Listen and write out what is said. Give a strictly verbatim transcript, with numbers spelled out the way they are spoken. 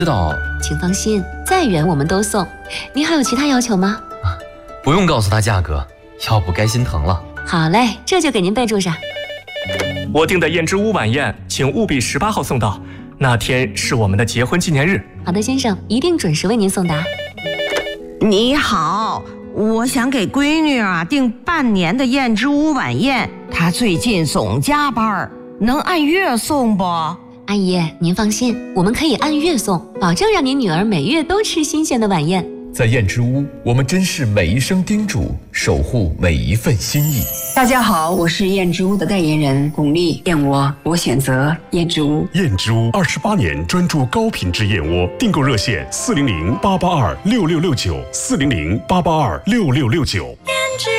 知道。 请放心，再远我们都送。您还有其他要求吗？ 啊，不用告诉他价格，要不该心疼了。 好嘞，这就给您备注上。 我订的燕之屋晚宴，请务必十八号送到，那天是我们的结婚纪念日。 好的，先生，一定准时为您送达。 你好，我想给闺女啊订半年的燕之屋晚宴，她最近总加班，能按月送不？ 阿姨，您放心，我们可以按月送，保证让您女儿每月都吃新鲜的晚宴。 在燕之屋，我们珍视每一声叮嘱，守护每一份心意。 大家好，我是燕之屋的代言人巩俐，燕窝我选择燕之屋。 燕之屋二十八年专注高品质燕窝，订购热线四零零八八二六六六九四零零八八二六六六九。